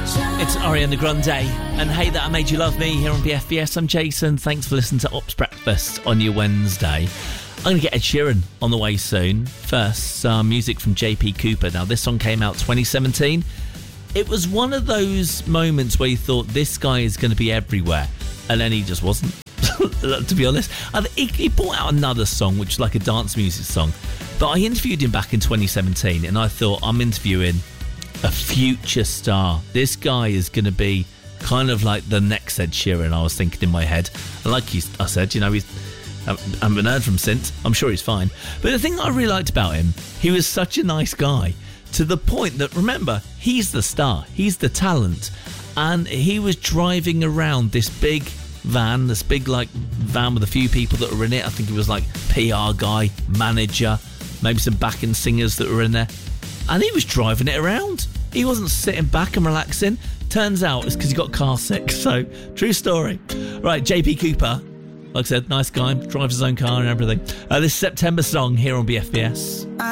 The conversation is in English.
It's Ariana Grande and Hey That I Made You Love Me here on BFBS. I'm Jason. Thanks for listening to Ops Breakfast on your Wednesday. I'm going to get Ed Sheeran on the way soon. First, some music from JP Cooper. Now, this song came out 2017. It was one of those moments where you thought this guy is going to be everywhere, and then he just wasn't, to be honest. He brought out another song, which is like a dance music song, but I interviewed him back in 2017, and I thought, I'm interviewing a future star. This guy is going to be kind of like the next Ed Sheeran, I was thinking in my head. And like I said, I haven't heard from him since. I'm sure he's fine. But the thing I really liked about him, he was such a nice guy, to the point that, remember, he's the star, he's the talent, and he was driving around this big van with a few people that were in it. I think it was like PR guy, manager, maybe some backing singers that were in there. And he was driving it around. He wasn't sitting back and relaxing. Turns out it's because he got car sick. So, true story. Right, JP Cooper, like I said, nice guy, drives his own car and everything. This September song here on BFBS.